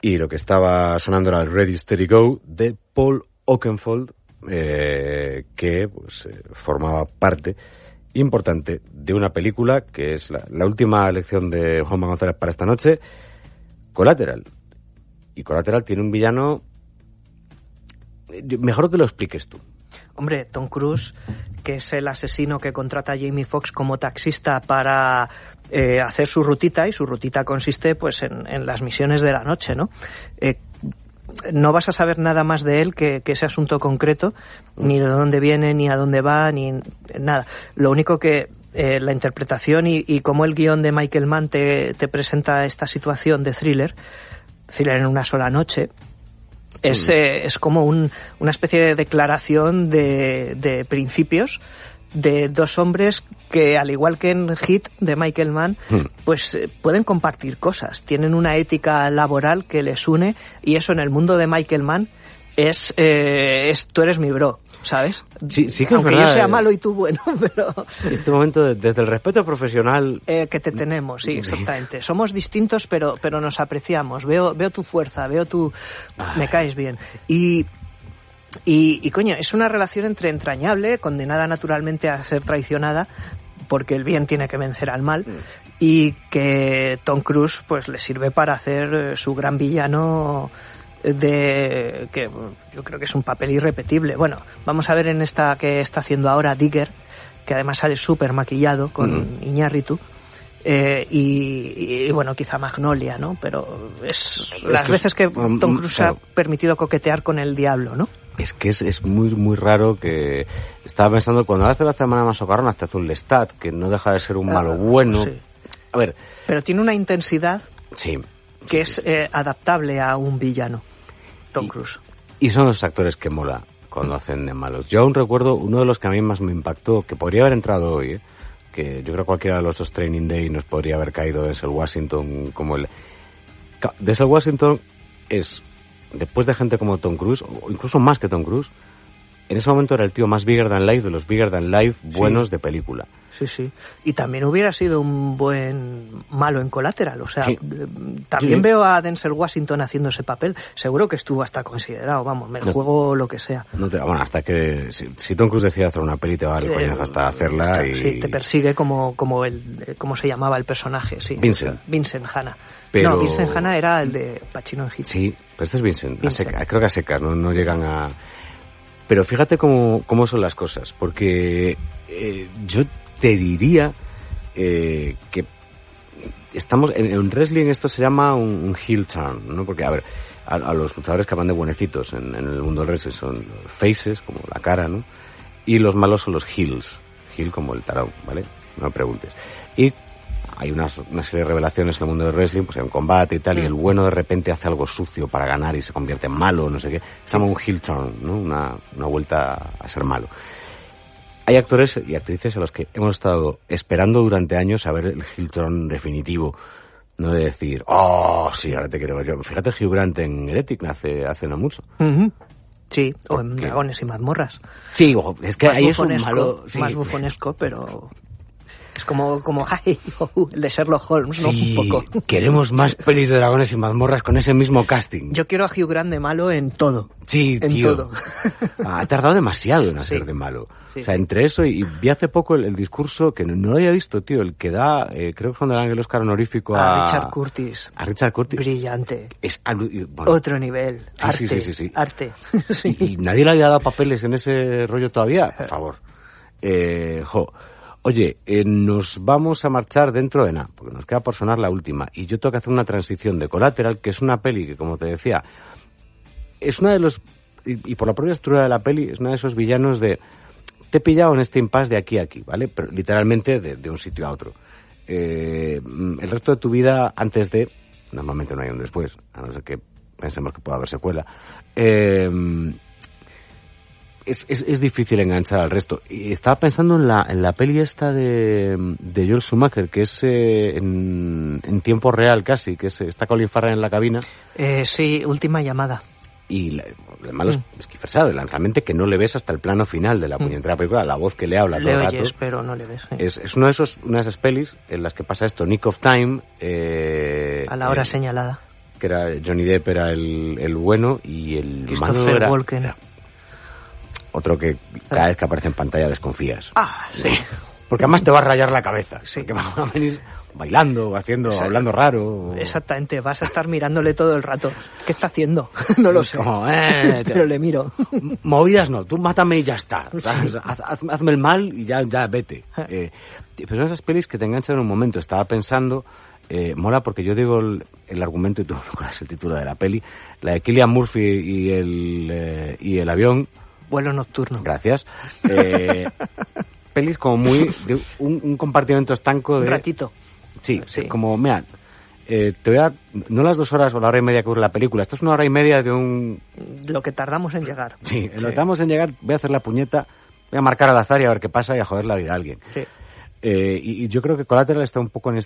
Y lo que estaba sonando era el Ready, Steady, Go de Paul Oakenfold, que pues, formaba parte importante de una película que es la última elección de Juanma González para esta noche, Collateral. Y Collateral tiene un villano... Mejor que lo expliques tú. Hombre, Tom Cruise, que es el asesino que contrata a Jamie Foxx como taxista para hacer su rutita, y su rutita consiste pues en las misiones de la noche, ¿no? No vas a saber nada más de él que ese asunto concreto, ni de dónde viene, ni a dónde va, ni nada. Lo único que la interpretación y cómo el guión de Michael Mann te presenta esta situación de thriller en una sola noche, es como una especie de declaración de principios de dos hombres que, al igual que en Hit de Michael Mann, pues pueden compartir cosas, tienen una ética laboral que les une, y eso en el mundo de Michael Mann es tú eres mi bro, ¿sabes? Sí, que aunque es verdad, yo sea malo y tú bueno, pero... En este momento, desde el respeto profesional... que te tenemos, sí, exactamente. Somos distintos, pero nos apreciamos. Veo tu fuerza, veo tu... Me caes bien. Y coño, es una relación entrañable, condenada naturalmente a ser traicionada, porque el bien tiene que vencer al mal, y que Tom Cruise pues le sirve para hacer su gran villano, que yo creo que es un papel irrepetible. Bueno, vamos a ver en esta que está haciendo ahora, Digger, que además sale súper maquillado con Iñárritu. Y bueno, quizá Magnolia, ¿no? Pero las veces que Tom Cruise ha permitido coquetear con el diablo, ¿no? Es que es muy, muy raro. Que estaba pensando, cuando hace la semana más socarrona, hasta hace un Lestat, que no deja de ser un malo bueno. Sí. A ver. Pero tiene una intensidad sí, que es adaptable a un villano, Tom Cruise. Y son los actores que mola cuando hacen de malos. Yo aún recuerdo uno de los que a mí más me impactó, que podría haber entrado hoy, que yo creo que cualquiera de los dos Training Day nos podría haber caído Denzel Washington como el... Denzel Washington es, después de gente como Tom Cruise, o incluso más que Tom Cruise, en ese momento era el tío más bigger than life de los bigger than life buenos de película. Sí, sí. Y también hubiera sido un buen malo en Collateral. O sea, también veo a Denzel Washington haciendo ese papel. Seguro que estuvo hasta considerado. Vamos, me juego lo que sea. Bueno, hasta que... Si Tom Cruise decide hacer una peli, te va a dar el coñazo hasta hacerla. Sí, te persigue como ¿cómo se llamaba el personaje? Sí. Vincent Hanna. Pero... No, Vincent Hanna era el de Pacino en Hit. Sí, pero este es Vincent. Creo que a secas, no llegan a... Pero fíjate cómo son las cosas, porque yo te diría que estamos en wrestling, esto se llama un heel turn, ¿no? Porque, a ver, a los luchadores que van de buenecitos en el mundo del wrestling son los faces, como la cara, ¿no? Y los malos son los heels, heel como el tarot, ¿vale? No me preguntes. Y hay una serie de revelaciones en el mundo del wrestling, pues hay un combate y tal, y el bueno de repente hace algo sucio para ganar y se convierte en malo, no sé qué. Se llama un heel turn, ¿no? Una vuelta a ser malo. Hay actores y actrices a los que hemos estado esperando durante años a ver el heel turn definitivo. No de decir, sí, ahora te quiero ver yo. Fíjate Hugh Grant en Heretic hace no mucho. Sí, o en Dragones y Mazmorras. Sí, es que ahí es un malo... Sí. Más bufonesco, pero... Es como el de Sherlock Holmes, ¿no? Sí, un poco. Queremos más pelis de Dragones y Mazmorras con ese mismo casting. Yo quiero a Hugh Grant de malo en todo. Sí, en tío. todo. Ha tardado demasiado en hacer de malo. Sí, o sea, entre eso y vi hace poco el discurso, que no lo había visto, tío, el que da, creo que cuando dan el Oscar honorífico a Richard Curtis. A Richard Curtis. Brillante. Es otro nivel. Sí. Arte. Sí. Y nadie le había dado papeles en ese rollo todavía. Por favor. Oye, nos vamos a marchar dentro de nada, porque nos queda por sonar la última. Y yo tengo que hacer una transición de Collateral, que es una peli que, como te decía, es una de los... Y por la propia estructura de la peli, es uno de esos villanos de... Te he pillado en este impasse de aquí a aquí, ¿vale? Pero literalmente de un sitio a otro. El resto de tu vida antes de... Normalmente no hay un después, a no ser que pensemos que pueda haber secuela. Es difícil enganchar al resto. Y estaba pensando en la peli esta de Joel Schumacher, que es en tiempo real casi, que está Colin Farrell en la cabina. Sí, Última Llamada. Y el malo es Kiefer Sutherland, realmente, que no le ves hasta el plano final de la puñetera película, la voz que le habla todo el rato. Le oyes, pero no le ves. Es una de esas pelis en las que pasa esto, Nick of Time. A la hora señalada. que era Johnny Depp era el bueno y el malo era Walken. Otro que cada vez que aparece en pantalla desconfías. Sí. Porque además te va a rayar la cabeza. Sí. Que van a venir bailando, hablando raro. Exactamente, vas a estar mirándole todo el rato. ¿Qué está haciendo? No lo sé. Como, pero le miro. Movidas no, tú mátame y ya está. Sí. Hazme el mal y ya vete. Pero esas pelis que te enganchan en un momento. Estaba pensando, mola porque yo digo el argumento y tú no recuerdas el título de la peli. La de Cillian Murphy y el avión. Vuelo nocturno. Gracias. Pelis como muy de un compartimento estanco de... Un ratito. Sí. Como, mira, te voy a... No las 2 horas o la hora y media que dura la película, esto es 1 hora y media de un... Lo que tardamos en llegar. Sí, lo que tardamos en llegar, voy a hacer la puñeta, voy a marcar al azar y a ver qué pasa y a joder la vida a alguien. Sí. Y yo creo que Collateral está un poco en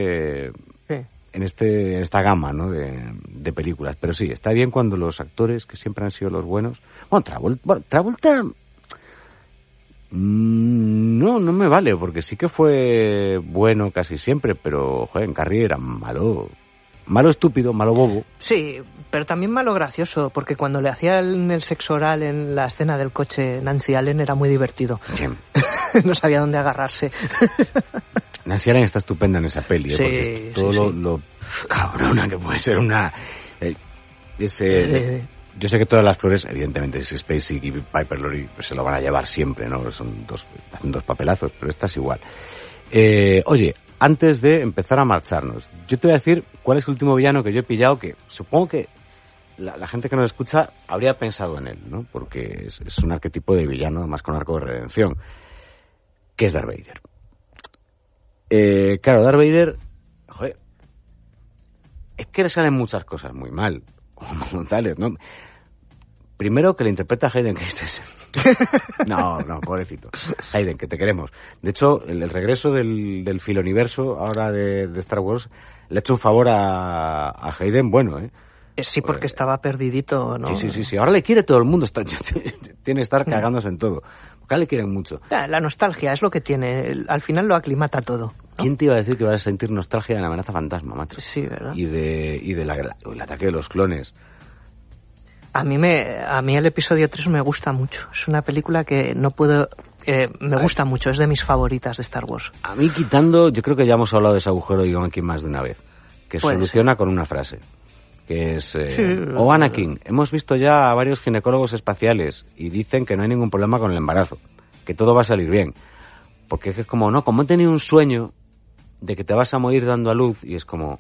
esta gama, ¿no? de películas. Pero sí, está bien cuando los actores, que siempre han sido los buenos... Bueno, Travolta... No me vale, porque sí que fue bueno casi siempre, pero, joder, en Carrie era malo estúpido, malo bobo. Sí, pero también malo gracioso, porque cuando le hacía el sexo oral en la escena del coche Nancy Allen era muy divertido. Sí. No sabía dónde agarrarse. Nancy Allen está estupenda en esa peli, sí, porque es todo lo cabrona que puede ser una... Yo sé que todas las flores, evidentemente, es Spacey y Piper Laurie, pues se lo van a llevar siempre, ¿no? Hacen 2 papelazos, pero esta es igual. Oye, antes de empezar a marcharnos, yo te voy a decir cuál es el último villano que yo he pillado, que supongo que la gente que nos escucha habría pensado en él, ¿no? Porque es un arquetipo de villano, además con arco de redención, que es Darth Vader. Claro, Darth Vader, joder, es que le salen muchas cosas muy mal. González, ¿no? Primero que le interpreta a Hayden Christensen. No, pobrecito. Hayden, que te queremos. De hecho, el regreso del filoniverso ahora de Star Wars le ha hecho un favor a Hayden, bueno, ¿eh? Sí, porque estaba perdidito, ¿no? Sí. Ahora le quiere todo el mundo. Tiene que estar cagándose en todo. Porque le quieren mucho. La nostalgia es lo que tiene. Al final lo aclimata todo, ¿no? ¿Quién te iba a decir que vas a sentir nostalgia de La amenaza fantasma, macho? Sí, ¿verdad? Y del ataque de los clones. A mí el episodio 3 me gusta mucho. Es una película que no puedo... me gusta mucho, es de mis favoritas de Star Wars. A mí quitando, yo creo que ya hemos hablado de ese agujero, digo aquí más de una vez, que soluciona con una frase, que es... Anakin, hemos visto ya a varios ginecólogos espaciales y dicen que no hay ningún problema con el embarazo, que todo va a salir bien. Porque es como, no, como he tenido un sueño de que te vas a morir dando a luz, y es como...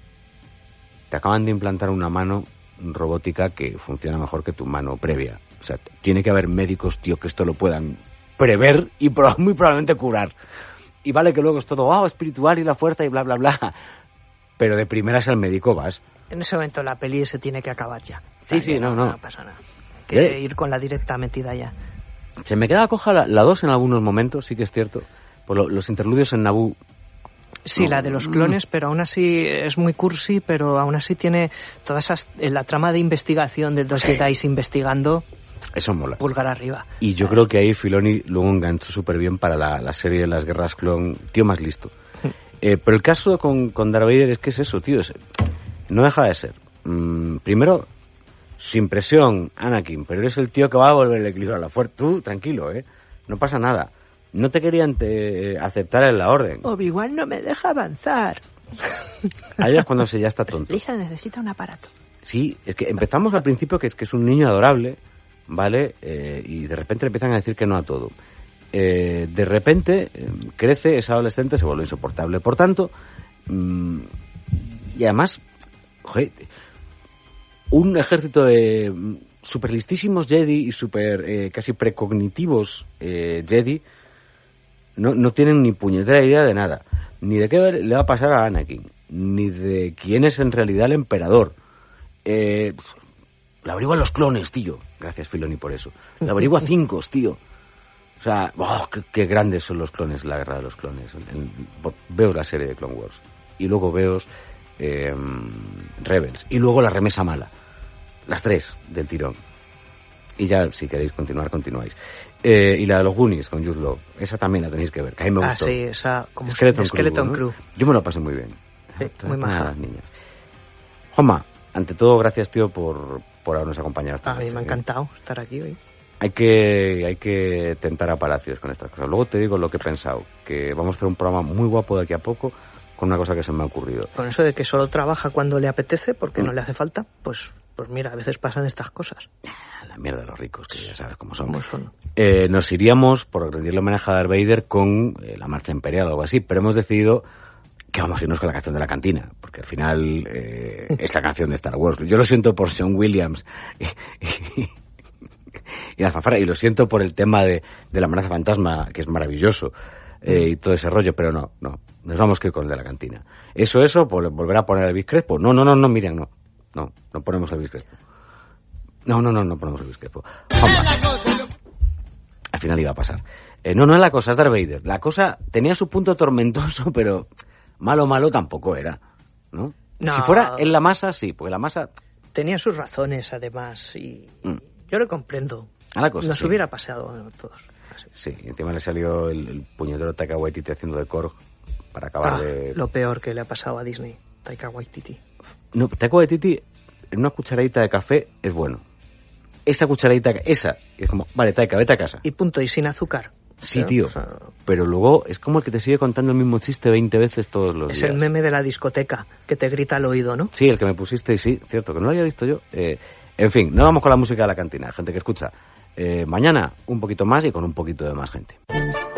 Te acaban de implantar una mano robótica que funciona mejor que tu mano previa. O sea, tiene que haber médicos, tío, que esto lo puedan prever y muy probablemente curar. Y vale que luego es todo, espiritual y la fuerza y bla, bla, bla. Pero de primeras al médico vas. En ese momento la peli se tiene que acabar ya. Sí, no. No pasa nada. Hay que ir con la directa metida ya. Se me queda coja la 2 en algunos momentos, sí que es cierto. Por los interludios en Naboo. Sí, la de los clones, pero aún así es muy cursi, pero aún así tiene todas esas... La trama de investigación de 2 Jedi investigando... Eso mola. Pulgar arriba. Y yo creo que ahí Filoni luego enganchó súper bien para la serie de las guerras clon. Tío más listo. Pero el caso con Darth Vader es que es eso, tío. No deja de ser. Primero, sin presión, Anakin, pero eres el tío que va a volver el equilibrio a la fuerza. Tú, tranquilo, no pasa nada. No te querían aceptar en la orden. Obi-Wan no me deja avanzar. Ahí es cuando ya está tonto. Lisa necesita un aparato. Sí, es que empezamos al principio que es un niño adorable, ¿vale? Y de repente le empiezan a decir que no a todo. De repente crece, es adolescente, se vuelve insoportable. Por tanto, y además, joder, un ejército de super listísimos Jedi y super casi precognitivos Jedi no tienen ni puñetera idea de nada, ni de qué le va a pasar a Anakin, ni de quién es en realidad el emperador. La averigua los clones, tío. Gracias, Filoni, por eso. La averigua 5, tío. O sea, qué grandes son los clones, la guerra de los clones. Veo la serie de Clone Wars. Y luego veo Rebels. Y luego la remesa mala. Las 3 del tirón. Y ya, si queréis continuar, continuáis. Y la de los Goonies con Jude Law. Esa también la tenéis que ver, que a mí me gustó. Sí, esa como Skeleton Crew, Crew. Yo me lo pasé muy bien. Sí, muy maja. Las niñas. Juanma, ante todo, gracias, tío, por habernos acompañado esta noche. A mí me ha encantado estar aquí hoy. Hay que tentar a Palacios con estas cosas. Luego te digo lo que he pensado, que vamos a hacer un programa muy guapo de aquí a poco con una cosa que se me ha ocurrido. Con eso de que solo trabaja cuando le apetece, porque no le hace falta, pues mira, a veces pasan estas cosas. La mierda de los ricos, que ya sabes cómo son. Nos iríamos, por rendirle homenaje a Darth Vader, con la Marcha Imperial o algo así, pero hemos decidido que vamos a irnos con la canción de la cantina, porque al final es la canción de Star Wars. Yo lo siento por Sean Williams y la fanfarra, y lo siento por el tema de la amenaza fantasma, que es maravilloso, y todo ese rollo, pero no, nos vamos que con el de la cantina. Eso, volver a poner el Elvis Crespo. No, Miriam, no ponemos el Elvis Crespo. No ponemos el Elvis Crespo. Al final iba a pasar. No es la cosa, es Darth Vader. La cosa tenía su punto tormentoso, pero malo tampoco era, ¿no? Si fuera en la masa, sí, porque la masa tenía sus razones, además, y yo lo comprendo. A la cosa, nos hubiera pasado a todos. Así. Sí, y encima le salió el puñetero Taika Waititi haciendo de Korg para acabar de... Lo peor que le ha pasado a Disney, Taika Waititi. No, Taika Waititi en una cucharadita de café es bueno. Esa cucharadita, es como, vale, Taika, vete a casa. Y punto, y sin azúcar. Sí, tío, pero luego es como el que te sigue contando el mismo chiste 20 veces todos los días. Es el meme de la discoteca, que te grita al oído, ¿no? Sí, el que me pusiste, y sí, cierto, que no lo había visto yo. En fin, no vamos con la música de la cantina, gente que escucha. Mañana un poquito más y con un poquito de más gente.